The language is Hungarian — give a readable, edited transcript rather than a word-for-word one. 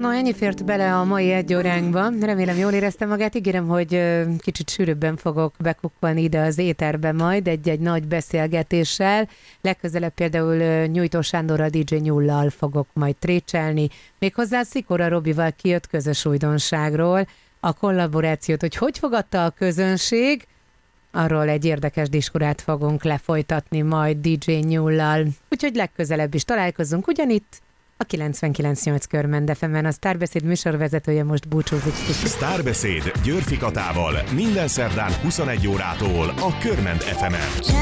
Na, ennyi fért bele a mai egy óránkba. Remélem jól éreztem magát. Ígérem, hogy kicsit sűrűbben fogok bekukkolni ide az éterbe majd egy nagy beszélgetéssel. Legközelebb például Nyújtó Sándorral, DJ Nyullal fogok majd trécselni. Méghozzá Szikora Robival kijött közös újdonságról. A kollaborációt, hogy fogadta a közönség, arról egy érdekes diskurát fogunk lefolytatni majd DJ Nyullal. Úgyhogy legközelebb is találkozunk ugyanitt, a 99.8 Körmend FM-en. A Sztárbeszéd műsorvezetője most búcsúzik. Sztárbeszéd Györfi Katával minden szerdán 21 órától a Körmend FM-en.